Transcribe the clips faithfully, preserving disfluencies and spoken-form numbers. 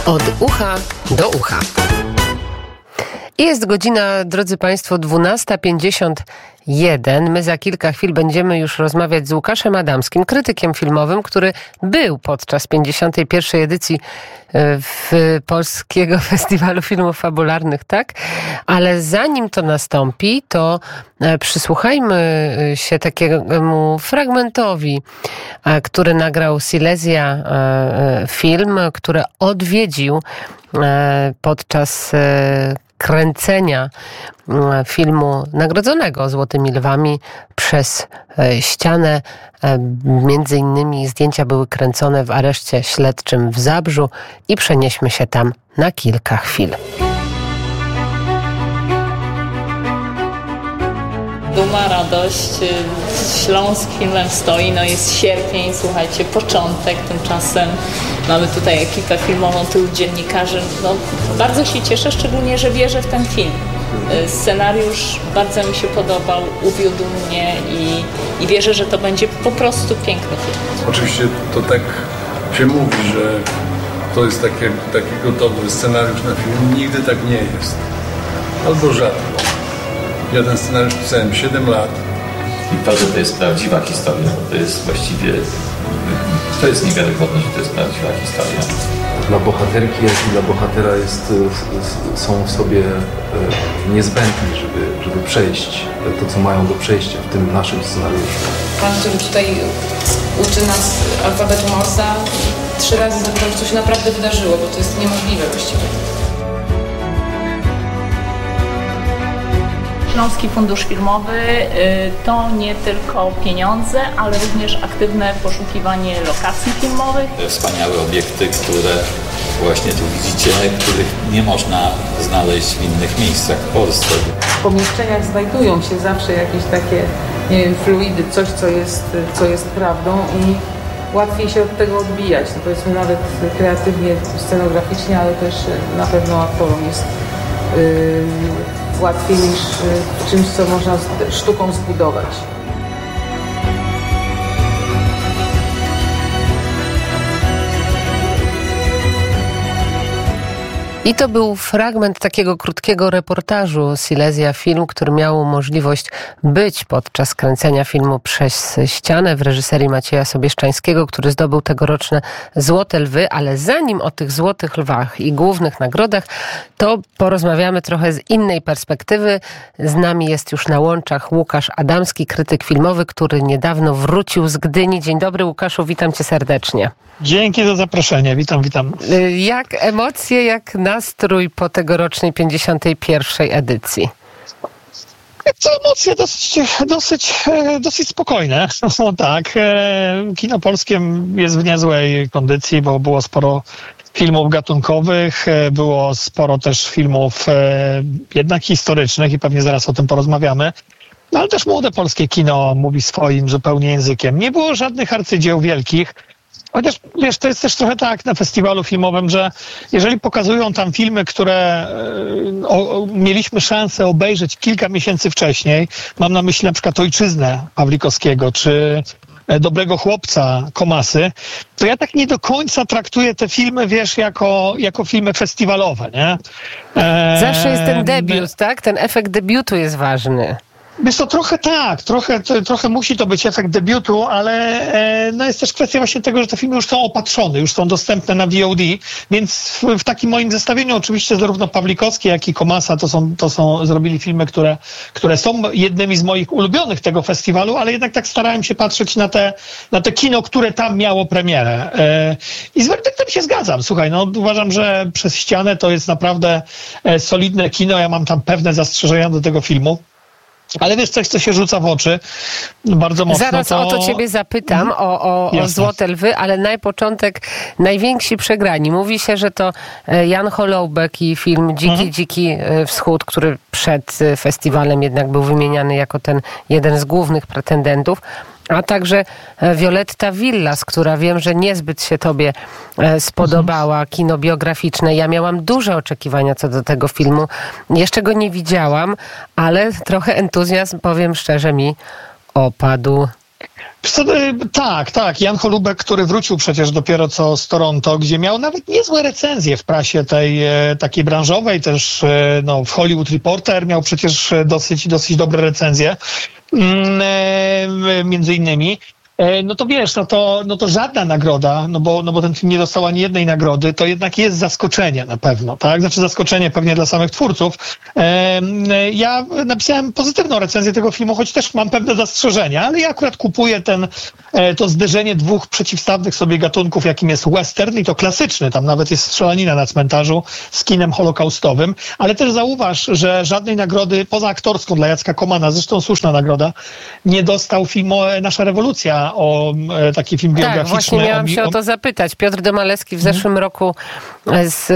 Od ucha do ucha. Jest godzina, drodzy Państwo, dwunasta pięćdziesiąt jeden. My za kilka chwil będziemy już rozmawiać z Łukaszem Adamskim, krytykiem filmowym, który był podczas pięćdziesiątej pierwszej edycji w Polskiego Festiwalu Filmów Fabularnych, tak? Ale zanim to nastąpi, to przysłuchajmy się takiemu fragmentowi, który nagrał Silesia Film, który odwiedził podczas kręcenia filmu nagrodzonego Złotymi Lwami Przez ścianę. Między innymi zdjęcia były kręcone w areszcie śledczym w Zabrzu i przenieśmy się tam na kilka chwil. Duma, radość, Śląsk filmem stoi, no jest sierpień, słuchajcie, początek, tymczasem mamy tutaj ekipę filmową, tylu dziennikarzy, no bardzo się cieszę, szczególnie, że wierzę w ten film. Scenariusz bardzo mi się podobał, uwiódł mnie i, i wierzę, że to będzie po prostu piękny film. Oczywiście to tak się mówi, że to jest taki, taki gotowy scenariusz na film, nigdy tak nie jest, albo rzadko. Ja ten scenariusz pisałem siedem lat. I to, że to jest prawdziwa historia, to jest właściwie, to jest niewiarygodne, że to jest prawdziwa historia. Dla bohaterki, jak i dla bohatera jest, są w sobie niezbędni, żeby, żeby przejść to, co mają do przejścia w tym naszym scenariuszu. Pan, który tutaj uczy nas alfabetu Morsa, trzy razy zapytał, co się naprawdę wydarzyło, bo to jest niemożliwe właściwie. Śląski Fundusz Filmowy to nie tylko pieniądze, ale również aktywne poszukiwanie lokacji filmowych. Wspaniałe obiekty, które właśnie tu widzicie, których nie można znaleźć w innych miejscach w Polsce. W pomieszczeniach znajdują się zawsze jakieś takie, nie wiem, fluidy, coś, co jest, co jest prawdą i łatwiej się od tego odbijać. No powiedzmy nawet kreatywnie, scenograficznie, ale też na pewno aktorom jest yy, łatwiej niż w czymś, co można sztuką zbudować. I to był fragment takiego krótkiego reportażu Silesia Film, który miał możliwość być podczas kręcenia filmu Przez ścianę w reżyserii Macieja Sobieszczańskiego, który zdobył tegoroczne Złote Lwy, ale zanim o tych Złotych Lwach i głównych nagrodach, to porozmawiamy trochę z innej perspektywy. Z nami jest już na łączach Łukasz Adamski, krytyk filmowy, który niedawno wrócił z Gdyni. Dzień dobry, Łukaszu, witam cię serdecznie. Dzięki za zaproszenie, witam, witam. Jak emocje, jak nastrój po tegorocznej pięćdziesiątej pierwszej edycji? Co emocje dosyć, dosyć, dosyć spokojne. No tak, kino polskie jest w niezłej kondycji, bo było sporo filmów gatunkowych, było sporo też filmów jednak historycznych i pewnie zaraz o tym porozmawiamy. No ale też młode polskie kino mówi swoim zupełnie językiem. Nie było żadnych arcydzieł wielkich. Chociaż, wiesz, to jest też trochę tak na festiwalu filmowym, że jeżeli pokazują tam filmy, które o, o, mieliśmy szansę obejrzeć kilka miesięcy wcześniej, mam na myśli na przykład Ojczyznę Pawlikowskiego, czy Dobrego Chłopca Komasy, to ja tak nie do końca traktuję te filmy, wiesz, jako, jako filmy festiwalowe, nie? Eee, Zawsze jest ten debiut, tak? Ten efekt debiutu jest ważny. Wiesz to trochę tak, trochę, to, trochę musi to być efekt debiutu, ale e, no jest też kwestia właśnie tego, że te filmy już są opatrzone, już są dostępne na V O D, więc w, w takim moim zestawieniu oczywiście zarówno Pawlikowski, jak i Komasa to są, to są zrobili filmy, które, które są jednymi z moich ulubionych tego festiwalu, ale jednak tak starałem się patrzeć na te, na te kino, które tam miało premierę. E, I z werdyktem się zgadzam. Słuchaj, no uważam, że Przez ścianę to jest naprawdę e, solidne kino, ja mam tam pewne zastrzeżenia do tego filmu. Ale wiesz, coś, co się rzuca w oczy bardzo mocno. Zaraz to... o to ciebie zapytam, o, o, o Złote Lwy, ale na początek Najwięksi Przegrani. Mówi się, że to Jan Holoubek i film Dziki, mhm. Dziki Wschód, który przed festiwalem jednak był wymieniany jako ten jeden z głównych pretendentów. A także Violetta Villas, która wiem, że niezbyt się tobie spodobała, kino biograficzne. Ja miałam duże oczekiwania co do tego filmu. Jeszcze go nie widziałam, ale trochę entuzjazm, powiem szczerze, mi opadł. Tak, tak. Jan Holubek, który wrócił przecież dopiero co z Toronto, gdzie miał nawet niezłe recenzje w prasie tej takiej branżowej, też no, w Hollywood Reporter miał przecież dosyć, dosyć dobre recenzje, między innymi. No to wiesz, no to, no to żadna nagroda, no bo, no bo ten film nie dostał ani jednej nagrody, to jednak jest zaskoczenie na pewno, tak? Znaczy zaskoczenie pewnie dla samych twórców. Ja napisałem pozytywną recenzję tego filmu, choć też mam pewne zastrzeżenia, ale ja akurat kupuję ten, to zderzenie dwóch przeciwstawnych sobie gatunków, jakim jest western i to klasyczny, tam nawet jest strzelanina na cmentarzu z kinem holokaustowym, ale też zauważ, że żadnej nagrody poza aktorską dla Jacka Komana, zresztą słuszna nagroda, nie dostał film Nasza rewolucja, o e, taki film biograficzny. Tak, właśnie miałam o, się o to zapytać. Piotr Domalewski w zeszłym hmm. roku z,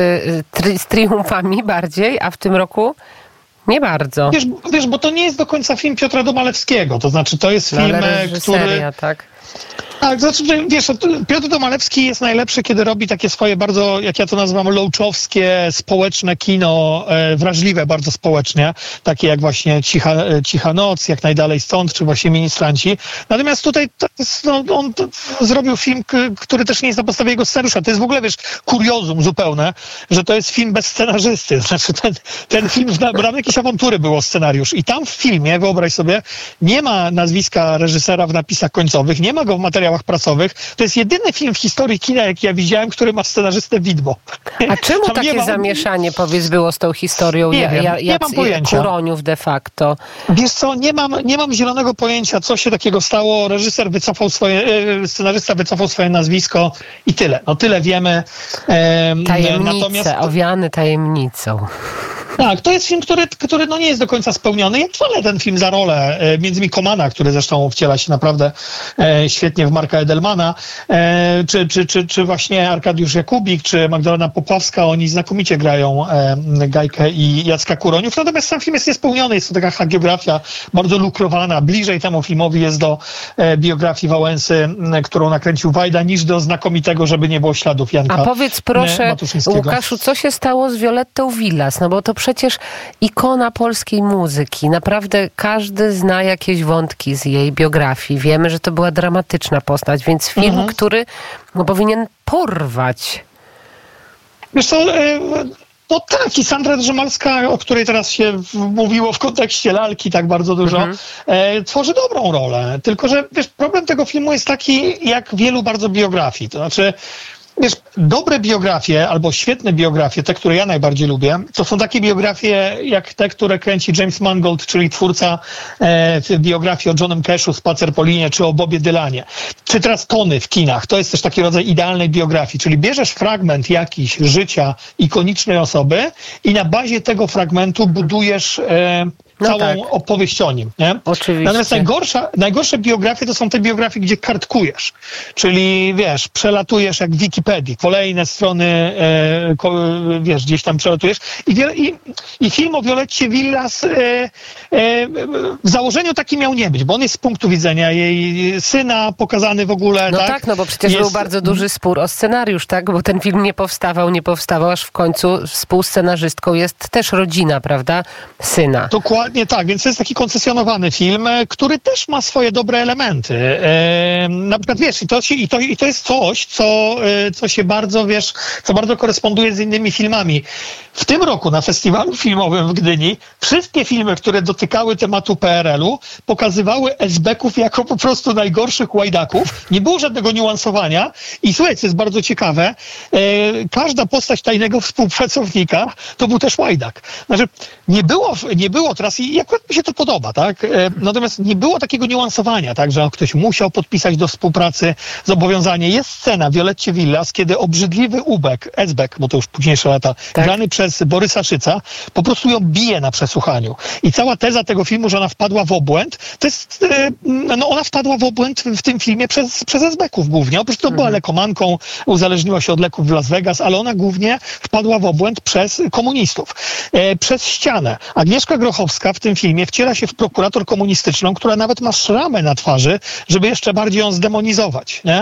z triumfami bardziej, a w tym roku nie bardzo. Wiesz, wiesz, bo to nie jest do końca film Piotra Domalewskiego, to znaczy to jest film, no, który... tak. Tak, znaczy, wiesz, Piotr Domalewski jest najlepszy, kiedy robi takie swoje bardzo, jak ja to nazywam, lołczowskie, społeczne kino, e, wrażliwe bardzo społecznie, takie jak właśnie Cicha, Cicha Noc, Jak najdalej stąd, czy właśnie Ministranci. Natomiast tutaj to jest, no, on to zrobił film, k- który też nie jest na podstawie jego scenariusza. To jest w ogóle, wiesz, kuriozum zupełne, że to jest film bez scenarzysty. Znaczy ten, ten film, w ramach jakiejś awantury było scenariusz. I tam w filmie, wyobraź sobie, nie ma nazwiska reżysera w napisach końcowych, nie ma go w materiałach prasowych. To jest jedyny film w historii kina, jaki ja widziałem, który ma scenarzystę widmo. A czemu Tam takie ma... zamieszanie, powiedz, było z tą historią nie ja, wiem, ja, nie mam pojęcia. Kuroniów de facto? Wiesz co, nie mam, nie mam zielonego pojęcia, co się takiego stało. Reżyser wycofał swoje, scenarzysta wycofał swoje nazwisko i tyle. No tyle wiemy. Ehm, Tajemnice, natomiast... owiany tajemnicą. Tak, to jest film, który, który no nie jest do końca spełniony. Ja chwalę ten film za rolę, e, między innymi Komana, który zresztą wciela się naprawdę e, świetnie w Marka Edelmana, e, czy, czy, czy, czy właśnie Arkadiusz Jakubik, czy Magdalena Popławska, oni znakomicie grają e, Gajkę i Jacka Kuroniów. Natomiast sam film jest niespełniony, jest to taka hagiografia bardzo lukrowana. Bliżej temu filmowi jest do e, biografii Wałęsy, m, którą nakręcił Wajda, niż do znakomitego, żeby nie było śladów Janka A powiedz proszę, Matuszyńskiego. Łukaszu, co się stało z Violettą Villas? No bo to przecież ikona polskiej muzyki. Naprawdę każdy zna jakieś wątki z jej biografii. Wiemy, że to była dramatyczna postać, więc film, mhm. który no, powinien porwać. Wiesz co, no tak, i Sandra Drzemalska, o której teraz się mówiło w kontekście lalki tak bardzo dużo, mhm. e, tworzy dobrą rolę. Tylko że wiesz, problem tego filmu jest taki, jak wielu bardzo biografii. To znaczy, wiesz, dobre biografie, albo świetne biografie, te, które ja najbardziej lubię, to są takie biografie jak te, które kręci James Mangold, czyli twórca e, biografii o Johnem Cashu, Spacer po linie, czy o Bobie Dylanie. Czy teraz Tony w kinach. To jest też taki rodzaj idealnej biografii, czyli bierzesz fragment jakiś życia ikonicznej osoby i na bazie tego fragmentu budujesz e, No całą tak. opowieść o nim. Nie? Oczywiście. Natomiast najgorsza, najgorsze biografie to są te biografie, gdzie kartkujesz. Czyli, wiesz, przelatujesz jak w Wikipedii. Kolejne strony, e, ko, wiesz, gdzieś tam przelatujesz. I, i, i film o Violetcie Villas e, e, w założeniu taki miał nie być, bo on jest z punktu widzenia jej syna pokazany w ogóle. No tak, tak no bo przecież jest... był bardzo duży spór o scenariusz, tak? Bo ten film nie powstawał, nie powstawał, aż w końcu współscenarzystką jest też rodzina, prawda? Syna. Dokładnie tak, więc to jest taki koncesjonowany film, który też ma swoje dobre elementy. E, na przykład, wiesz, i to, się, i, to, i to jest coś, co, e, co się bardzo, wiesz, co bardzo koresponduje z innymi filmami. W tym roku na festiwalu filmowym w Gdyni wszystkie filmy, które dotykały tematu P R L-u, pokazywały esbeków jako po prostu najgorszych łajdaków. Nie było żadnego niuansowania i słuchaj, co jest bardzo ciekawe, e, każda postać tajnego współpracownika to był też łajdak. Znaczy, nie było, nie było teraz, i akurat mi się to podoba, tak? E, natomiast nie było takiego niuansowania, tak, że ktoś musiał podpisać do współpracy zobowiązanie. Jest scena w Violetcie Villas, kiedy obrzydliwy ubek, esbek, bo to już późniejsze lata, tak, grany przez Borysa Szyca, po prostu ją bije na przesłuchaniu. I cała teza tego filmu, że ona wpadła w obłęd, to jest, e, no ona wpadła w obłęd w tym filmie przez, przez esbeków głównie. Oprócz to mhm. była lekomanką, uzależniła się od leków w Las Vegas, ale ona głównie wpadła w obłęd przez komunistów. E, przez ścianę. Agnieszka Grochowska Agnieszka w tym filmie wciela się w prokurator komunistyczną, która nawet ma szramę na twarzy, żeby jeszcze bardziej ją zdemonizować. Nie?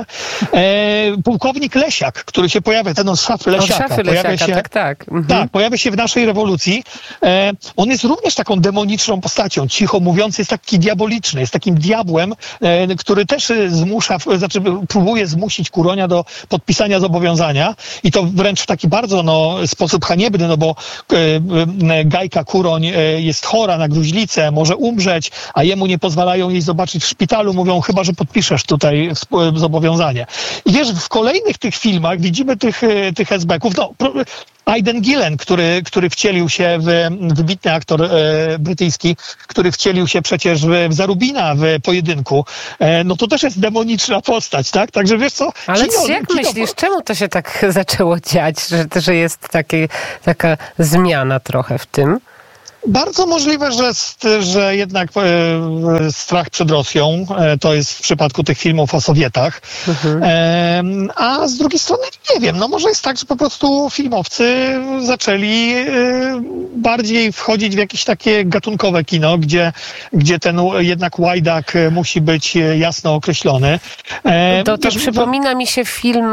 E, pułkownik Lesiak, który się pojawia, ten od szafy Lesiaka. Od szafy pojawia Lesiaka, się, tak, tak. Mhm. Tak, pojawia się w naszej rewolucji. E, on jest również taką demoniczną postacią, cicho mówiący, jest taki diaboliczny, jest takim diabłem, e, który też zmusza, znaczy próbuje zmusić Kuronia do podpisania zobowiązania i to wręcz w taki bardzo no, sposób haniebny, no bo e, e, Gajka Kuroń e, jest chora na gruźlicę, może umrzeć, a jemu nie pozwalają jej zobaczyć w szpitalu, mówią chyba, że podpiszesz tutaj zobowiązanie. I wiesz, w kolejnych tych filmach widzimy tych, tych es be ków, no Aidan Gillen, który, który wcielił się w, wybitny aktor e, brytyjski, który wcielił się przecież w, w Zarubina w pojedynku, e, no to też jest demoniczna postać, tak? Także wiesz co? Ale kino, jak kino... myślisz, czemu to się tak zaczęło dziać, że, że jest taki, taka zmiana trochę w tym? Bardzo możliwe, że, że jednak e, strach przed Rosją, e, to jest w przypadku tych filmów o Sowietach, mhm. e, a z drugiej strony nie wiem, no może jest tak, że po prostu filmowcy zaczęli e, bardziej wchodzić w jakieś takie gatunkowe kino, gdzie, gdzie ten jednak łajdak musi być jasno określony. E, to to wiesz, przypomina mi się film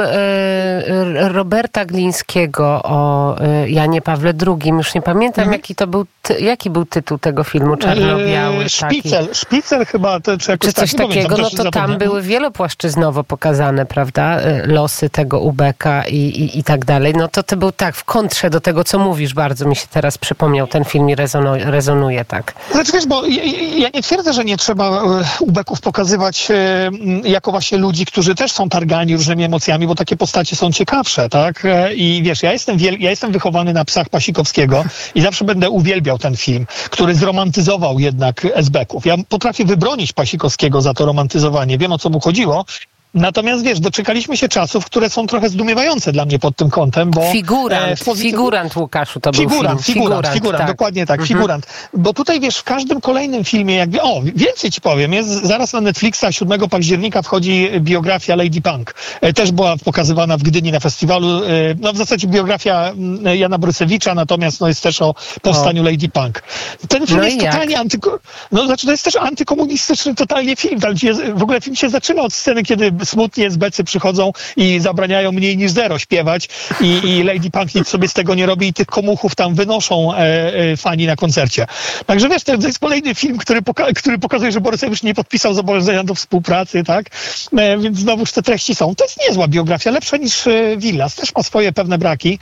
e, Roberta Glińskiego o e, Janie Pawle drugim, już nie pamiętam mhm. jaki to był ty, Jaki był tytuł tego filmu? Czarno-biały? Szpicel. Taki. Szpicel chyba. To, czy czy coś tak, takiego? pamiętam, no to zapomniałem. Tam były wielopłaszczyznowo pokazane, prawda? Losy tego Ubeka i, i, i tak dalej. No to to był tak w kontrze do tego, co mówisz. Bardzo mi się teraz przypomniał ten film i rezonuje, rezonuje tak. Znaczy wiesz, bo ja, ja nie twierdzę, że nie trzeba Ubeków pokazywać e, jako właśnie ludzi, którzy też są targani różnymi emocjami, bo takie postacie są ciekawsze, tak? E, I wiesz, ja jestem, wiel- ja jestem wychowany na Psach Pasikowskiego i zawsze będę uwielbiał ten film, który zromantyzował jednak es be ków. Ja potrafię wybronić Pasikowskiego za to romantyzowanie. Wiem, o co mu chodziło. Natomiast wiesz, doczekaliśmy się czasów, które są trochę zdumiewające dla mnie pod tym kątem, bo... Figurant, e, pozycji... figurant Łukaszu to figurant, był film. Figurant, figurant, figurant tak. Dokładnie tak, mhm. figurant. Bo tutaj wiesz, w każdym kolejnym filmie jakby, o, więcej ci powiem, jest zaraz na Netflixa siódmego października wchodzi biografia Lady Punk. E, też była pokazywana w Gdyni na festiwalu, e, no w zasadzie biografia Jana Brusewicza, natomiast no jest też o powstaniu o. Lady Punk. Ten film no jest totalnie antyko... No znaczy to jest też antykomunistyczny totalnie film. Tam jest, w ogóle film się zaczyna od sceny, kiedy smutnie es be cy przychodzą i zabraniają Mniej niż zero śpiewać i, i Lady Punk nic sobie z tego nie robi i tych komuchów tam wynoszą e, e, fani na koncercie. Także wiesz, to jest kolejny film, który, poka- który pokazuje, że Borysewicz nie podpisał zobowiązania do współpracy, tak? E, więc znowuż te treści są. To jest niezła biografia, lepsza niż e, Villas. Też ma swoje pewne braki.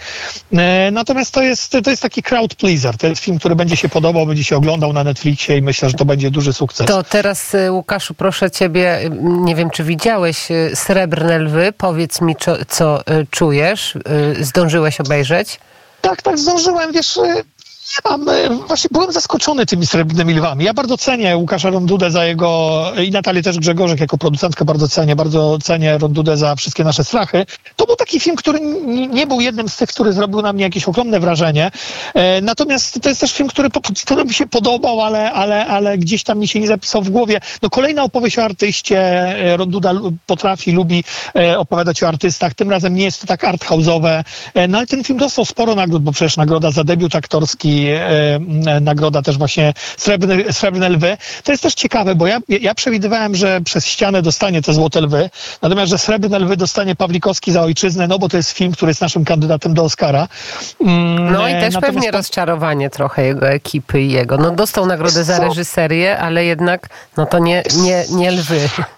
E, natomiast to jest, to jest taki crowd pleaser. To jest film, który będzie się podobał, będzie się oglądał na Netflixie i myślę, że to będzie duży sukces. To teraz, Łukaszu, proszę ciebie, nie wiem, czy widziałeś Srebrne lwy, powiedz mi, co, co czujesz. Zdążyłeś obejrzeć? Tak, tak, zdążyłem, wiesz... Nie mam, właśnie byłem zaskoczony tymi Srebrnymi lwami. Ja bardzo cenię Łukasza Rondudę za jego, i Natalię też Grzegorzek jako producentkę bardzo cenię, bardzo cenię Rondudę za Wszystkie nasze strachy. To był taki film, który nie był jednym z tych, który zrobił na mnie jakieś ogromne wrażenie. E, natomiast to jest też film, który, który mi się podobał, ale, ale, ale gdzieś tam mi się nie zapisał w głowie. No kolejna opowieść o artyście. Ronduda potrafi, lubi e, opowiadać o artystach. Tym razem nie jest to tak arthouse'owe. E, no ale ten film dostał sporo nagród, bo przecież nagroda za debiut aktorski, E, nagroda też właśnie Srebrne, Srebrne lwy. To jest też ciekawe, bo ja, ja przewidywałem, że Przez ścianę dostanie te Złote lwy, natomiast, że Srebrne lwy dostanie Pawlikowski za Ojczyznę, no bo to jest film, który jest naszym kandydatem do Oscara. Mm, no i też natomiast pewnie to... rozczarowanie trochę jego ekipy i jego. No dostał nagrodę za reżyserię, ale jednak no to nie, nie, nie lwy.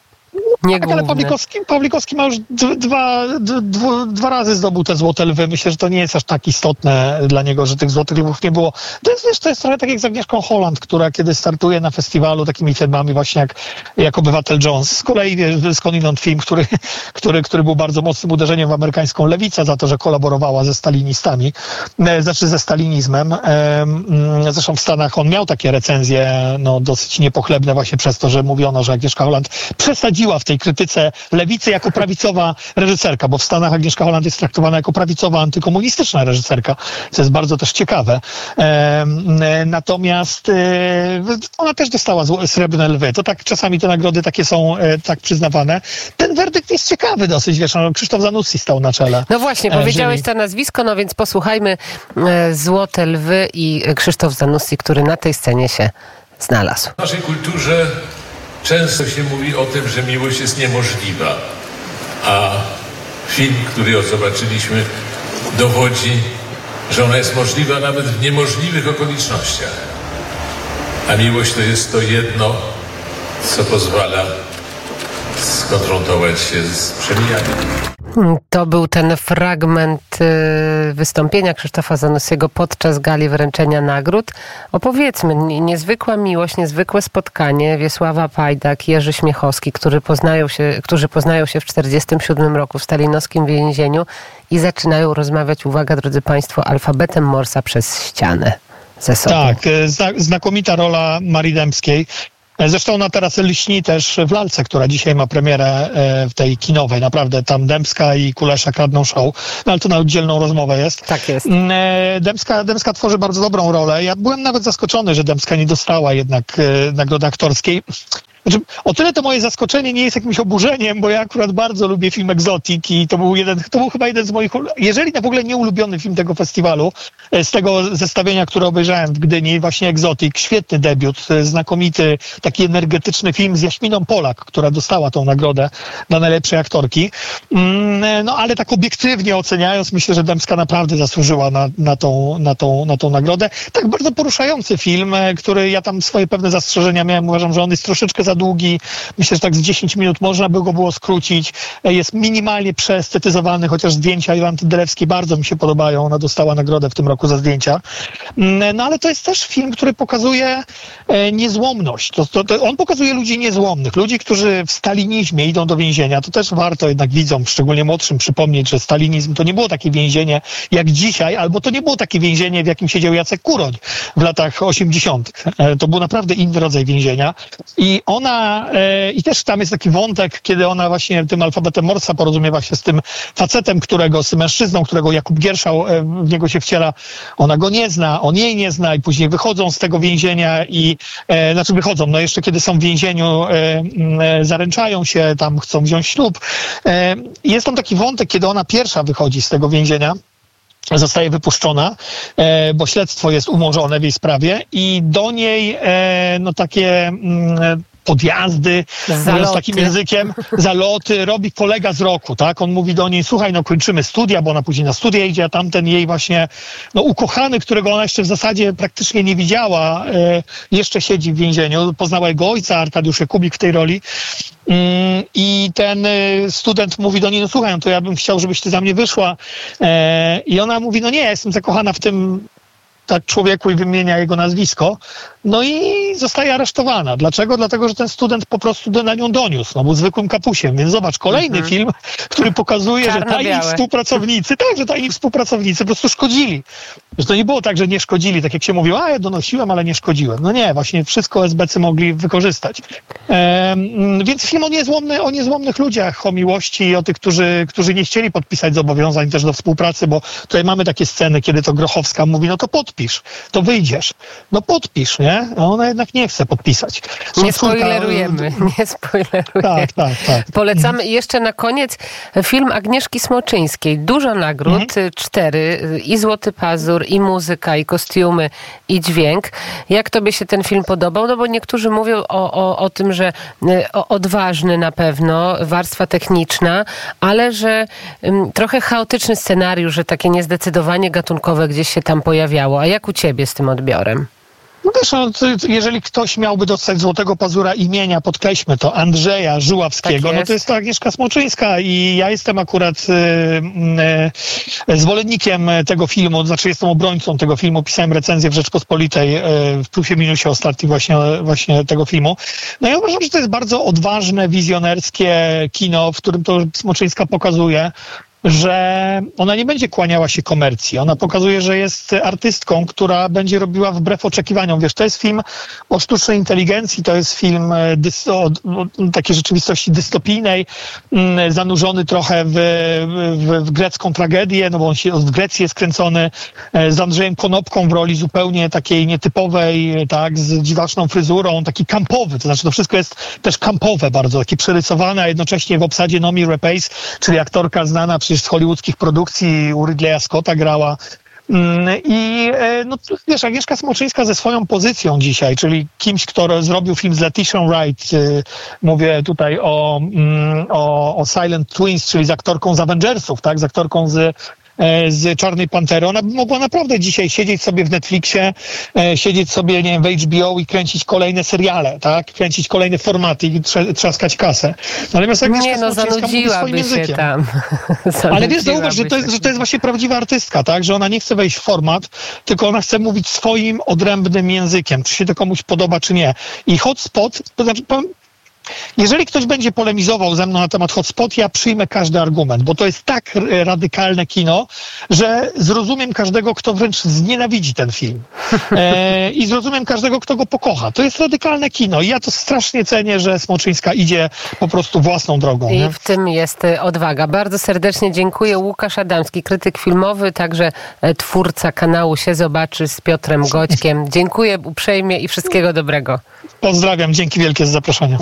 Nie tak, ale Pawlikowski, Pawlikowski ma już dwa, dwa, dwa razy zdobył te Złote lwy. Myślę, że to nie jest aż tak istotne dla niego, że tych Złotych lwów nie było. To jest, wiesz, to jest trochę tak jak z Agnieszką Holland, która kiedy startuje na festiwalu takimi filmami właśnie jak, jak Obywatel Jones. Z kolei wiesz, skądinąd film, który, który, który był bardzo mocnym uderzeniem w amerykańską lewicę za to, że kolaborowała ze stalinistami, znaczy ze stalinizmem. Zresztą w Stanach on miał takie recenzje no, dosyć niepochlebne właśnie przez to, że mówiono, że Agnieszka Holland przesadziła w tej tej krytyce lewicy jako prawicowa reżyserka, bo w Stanach Agnieszka Holland jest traktowana jako prawicowa, antykomunistyczna reżyserka, co jest bardzo też ciekawe. E, natomiast e, ona też dostała Srebrne Lwy. To tak czasami te nagrody takie są e, tak przyznawane. Ten werdykt jest ciekawy dosyć, wiesz, no, Krzysztof Zanussi stał na czele. No właśnie, powiedziałeś jury. to nazwisko, no więc posłuchajmy e, Złote Lwy i Krzysztof Zanussi, który na tej scenie się znalazł. W naszej kulturze często się mówi o tym, że miłość jest niemożliwa, a film, który zobaczyliśmy, dowodzi, że ona jest możliwa nawet w niemożliwych okolicznościach. A miłość to jest to jedno, co pozwala skonfrontować się z przemijaniem. To był ten fragment wystąpienia Krzysztofa Zanussiego podczas gali wręczenia nagród. Opowiedzmy, niezwykła miłość, niezwykłe spotkanie. Wiesława Pajdak, Jerzy Śmiechowski, którzy poznają się, którzy poznają się w czterdziestym siódmym roku w stalinowskim więzieniu i zaczynają rozmawiać, uwaga drodzy Państwo, alfabetem Morsa przez ścianę ze sobą. Tak, znakomita rola Marii Dębskiej. Zresztą ona teraz lśni też w Lalce, która dzisiaj ma premierę w tej kinowej. Naprawdę tam Dębska i Kulesza kradną show. No ale to na oddzielną rozmowę jest. Tak jest. Dębska, Dębska tworzy bardzo dobrą rolę. Ja byłem nawet zaskoczony, że Dębska nie dostała jednak nagrody aktorskiej. Znaczy, o tyle to moje zaskoczenie nie jest jakimś oburzeniem, bo ja akurat bardzo lubię film Exotic i to był jeden, to był chyba jeden z moich, jeżeli na w ogóle nie ulubiony film tego festiwalu, z tego zestawienia, które obejrzałem w Gdyni, właśnie Exotic, świetny debiut, znakomity, taki energetyczny film z Jaśminą Polak, która dostała tą nagrodę dla najlepszej aktorki. No ale tak obiektywnie oceniając, myślę, że Dębska naprawdę zasłużyła na, na, tą, na, tą, na tą nagrodę. Tak bardzo poruszający film, który ja tam swoje pewne zastrzeżenia miałem, uważam, że on jest troszeczkę za długi. Myślę, że tak z dziesięć minut można by go było skrócić. Jest minimalnie przestetyzowany, chociaż zdjęcia Jolanty Delewskiej bardzo mi się podobają. Ona dostała nagrodę w tym roku za zdjęcia. No ale to jest też film, który pokazuje niezłomność. To, to, to on pokazuje ludzi niezłomnych. Ludzi, którzy w stalinizmie idą do więzienia. To też warto jednak widzom, szczególnie młodszym, przypomnieć, że stalinizm to nie było takie więzienie jak dzisiaj, albo to nie było takie więzienie, w jakim siedział Jacek Kuroń w latach osiemdziesiątych. To był naprawdę inny rodzaj więzienia. I ona, e, i też tam jest taki wątek, kiedy ona właśnie tym alfabetem Morsa porozumiewa się z tym facetem, którego, z tym mężczyzną, którego Jakub Gierszał e, w niego się wciela. Ona go nie zna, on jej nie zna i później wychodzą z tego więzienia i, e, znaczy wychodzą, no jeszcze kiedy są w więzieniu, e, e, zaręczają się, tam chcą wziąć ślub. E, jest tam taki wątek, kiedy ona pierwsza wychodzi z tego więzienia, zostaje wypuszczona, e, bo śledztwo jest umorzone w jej sprawie i do niej e, no takie mm, podjazdy, mówiąc takim językiem, zaloty, robi kolega z roku, tak? On mówi do niej, słuchaj, no kończymy studia, bo ona później na studia idzie, a tamten jej właśnie, no ukochany, którego ona jeszcze w zasadzie praktycznie nie widziała, e, jeszcze siedzi w więzieniu. Poznała jego ojca, Arkadiusz Jakubik w tej roli. Mm, I ten y, student mówi do niej, no słuchaj, no to ja bym chciał, żebyś ty za mnie wyszła. E, I ona mówi, no nie, ja jestem zakochana w tym tak człowieku i wymienia jego nazwisko. No i zostaje aresztowana. Dlaczego? Dlatego, że ten student po prostu na nią doniósł. No był zwykłym kapusiem. Więc zobacz, kolejny mhm. film, który pokazuje, że tajni współpracownicy, tak, że tajni współpracownicy po prostu szkodzili. Że to nie było tak, że nie szkodzili, tak jak się mówiło, a ja donosiłem, ale nie szkodziłem. No nie, właśnie wszystko es be ce mogli wykorzystać. Ehm, więc film o, niezłomny, o niezłomnych ludziach, o miłości i o tych, którzy, którzy nie chcieli podpisać zobowiązań też do współpracy, bo tutaj mamy takie sceny, kiedy to Grochowska mówi, no to podpisz, to wyjdziesz. No podpisz, nie? A ona jednak nie chce podpisać. Są nie spoilerujemy, córka... nie spoilerujemy. Tak, tak, tak. Polecamy. I jeszcze na koniec film Agnieszki Smoczyńskiej. Dużo nagród, mhm. cztery, i Złoty Pazur, i muzyka, i kostiumy, i dźwięk. Jak tobie się ten film podobał? No bo niektórzy mówią o, o, o tym, że o, odważny na pewno, warstwa techniczna, ale że um, trochę chaotyczny scenariusz, że takie niezdecydowanie gatunkowe gdzieś się tam pojawiało. A jak u ciebie z tym odbiorem? No wiesz, no, jeżeli ktoś miałby dostać Złotego Pazura imienia, podkreślmy to, Andrzeja Żuławskiego, tak no to jest to Agnieszka Smoczyńska i ja jestem akurat y, y, zwolennikiem tego filmu, znaczy jestem obrońcą tego filmu, pisałem recenzję w Rzeczpospolitej y, w Plusie Minusie ostatni właśnie, właśnie tego filmu. No ja uważam, że to jest bardzo odważne, wizjonerskie kino, w którym to Smoczyńska pokazuje, że ona nie będzie kłaniała się komercji. Ona pokazuje, że jest artystką, która będzie robiła wbrew oczekiwaniom. Wiesz, to jest film o sztucznej inteligencji, to jest film dys- o, o takiej rzeczywistości dystopijnej, m, zanurzony trochę w, w, w grecką tragedię, no bo on się w Grecji jest kręcony, e, z Andrzejem Konopką w roli zupełnie takiej nietypowej, tak, z dziwaczną fryzurą, taki kampowy, to znaczy to wszystko jest też kampowe bardzo, takie przerysowane, a jednocześnie w obsadzie Noomi Rapace, czyli aktorka znana przecież z hollywoodzkich produkcji, u Ridleya Scotta grała. I no, wiesz, Agnieszka Smoczyńska ze swoją pozycją dzisiaj, czyli kimś, kto zrobił film z Letitią Wright, mówię tutaj o, o, o Silent Twins, czyli z aktorką z Avengersów, tak, z aktorką z z Czarnej Pantery. Ona by mogła naprawdę dzisiaj siedzieć sobie w Netflixie, e, siedzieć sobie, nie wiem, w H B O i kręcić kolejne seriale, tak? Kręcić kolejne formaty i trze- trzaskać kasę. Natomiast Agnieszka Nie, no zanudziłaby się tam. Ale wiesz, zauważ, że to, jest, że to jest właśnie prawdziwa artystka, tak? Że ona nie chce wejść w format, tylko ona chce mówić swoim odrębnym językiem, czy się to komuś podoba, czy nie. I Hotspot, to znaczy, jeżeli ktoś będzie polemizował ze mną na temat Hotspot, ja przyjmę każdy argument, bo to jest tak radykalne kino, że zrozumiem każdego, kto wręcz znienawidzi ten film. E, I zrozumiem każdego, kto go pokocha. To jest radykalne kino i ja to strasznie cenię, że Smoczyńska idzie po prostu własną drogą. I nie? w tym jest odwaga. Bardzo serdecznie dziękuję. Łukasz Adamski, krytyk filmowy, także twórca kanału Się Zobaczy z Piotrem Goćkiem. Dziękuję uprzejmie i wszystkiego dobrego. Pozdrawiam, dzięki wielkie za zaproszenie.